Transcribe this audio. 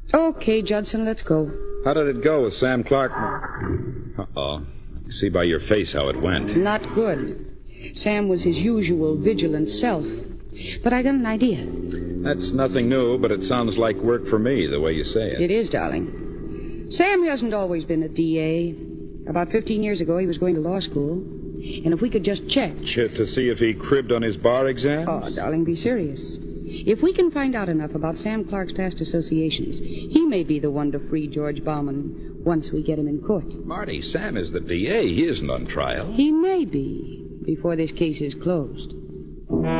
Okay, Judson, let's go. How did it go with Sam Clark? Uh-oh. You see by your face how it went. Not good. Sam was his usual vigilant self. But I got an idea. That's nothing new, but it sounds like work for me, the way you say it. It is, darling. Sam hasn't always been a DA. About 15 years ago, he was going to law school. And if we could just check... To see if he cribbed on his bar exam? Oh, darling, be serious. If we can find out enough about Sam Clark's past associations, he may be the one to free George Bauman once we get him in court. Marty, Sam is the DA. He isn't on trial. He may be before this case is closed.